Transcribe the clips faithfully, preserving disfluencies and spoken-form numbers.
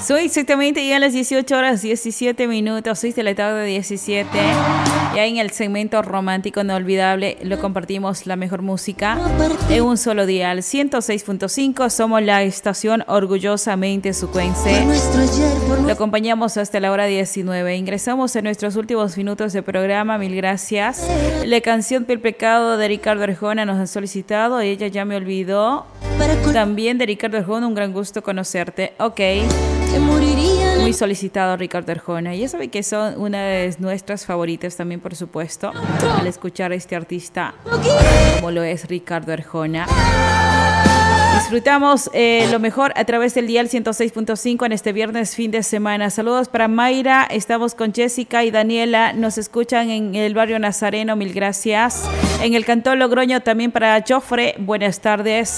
Son exactamente ya las dieciocho horas diecisiete minutos, seis de la tarde diecisiete. Ya en el segmento romántico inolvidable lo compartimos la mejor música en un solo día. Al ciento seis punto cinco somos la estación orgullosamente sucuense. Lo acompañamos hasta la hora diecinueve. Ingresamos en nuestros últimos minutos de programa. Mil gracias. La canción Piel Pecado de Ricardo Arjona nos han solicitado. Ella ya me olvidó. También de Ricardo Arjona, un gran gusto conocerte. Ok. Muy solicitado Ricardo Arjona. Ya sabe que son una de nuestras favoritas también, por supuesto, al escuchar a este artista como lo es Ricardo Arjona. Disfrutamos eh, lo mejor a través del dial ciento seis punto cinco en este viernes fin de semana. Saludos para Mayra, estamos con Jessica y Daniela, nos escuchan en el barrio Nazareno, mil gracias. En el Cantón Logroño también para Jofre, buenas tardes.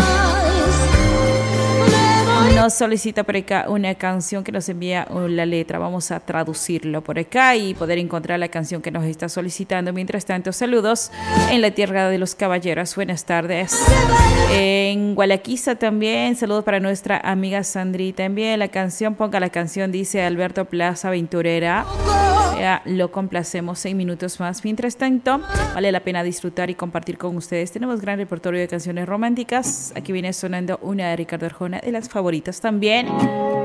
Nos solicita por acá una canción que nos envía la letra. Vamos a traducirlo por acá y poder encontrar la canción que nos está solicitando. Mientras tanto, saludos en la tierra de los caballeros. Buenas tardes. En Gualaquiza también, saludos para nuestra amiga Sandrita. Envíe la canción, ponga la canción, dice Alberto Plaza Aventurera. Ya lo complacemos seis minutos más. Mientras tanto, vale la pena disfrutar y compartir con ustedes. Tenemos gran repertorio de canciones románticas. Aquí viene sonando una de Ricardo Arjona, de las favoritas también.